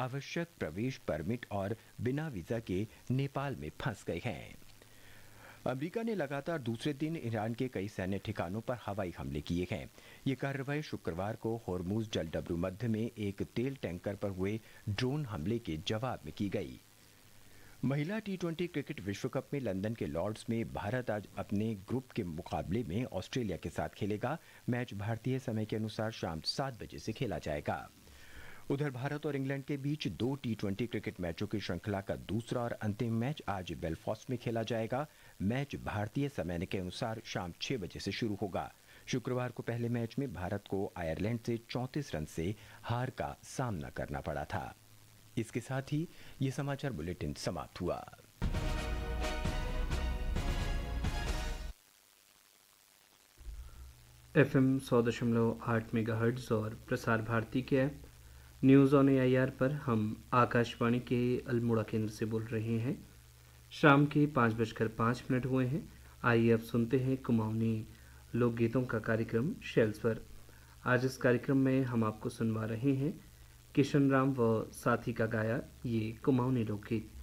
आवश्यक प्रवेश परमिट और बिना वीजा के नेपाल में फंस गए हैं। अमेरिका ने लगातार दूसरे दिन ईरान के कई सैन्य ठिकानों पर हवाई हमले किए हैं। ये कार्रवाई शुक्रवार को होर्मुज जलडब्रू मध्य में एक तेल टैंकर पर हुए ड्रोन हमले के जवाब में की गई। महिला टी20 क्रिकेट विश्व कप में लंदन के लॉर्ड्स में भारत आज अपने ग्रुप के मुकाबले में ऑस्ट्रेलिया के साथ खेलेगा। मैच भारतीय समय के अनुसार शाम 7 बजे से खेला जाएगा। उधर भारत और इंग्लैंड के बीच 2 टी20 क्रिकेट मैचों की श्रृंखला का दूसरा और अंतिम मैच आज बेलफास्ट में खेला जाएगा। मैच भारतीय समय के अनुसार शाम 6 बजे से शुरू होगा। शुक्रवार को पहले मैच में भारत को आयरलैंड से 34 रन से हार का सामना करना पड़ा था। इसके साथ ही ये समाचार बुलेटिन समाप्त हुआ। FM 100.8 मेगाहर्ट्ज़ और प्रसार भारती के ऐप न्यूज़ ऑन AIR पर हम आकाशवाणी के अल्मोड़ा केंद्र से बोल रहे हैं। शाम के 5:05 हुए हैं। आइए अब सुनते हैं कुमाऊनी लोकगीतों का कार्यक्रम शैलस्वर। आज इस कार्यक्रम में हम आपको सुनवा रहे हैं किशन राम व साथी का गाया ये कुमाऊनी लोकगीत।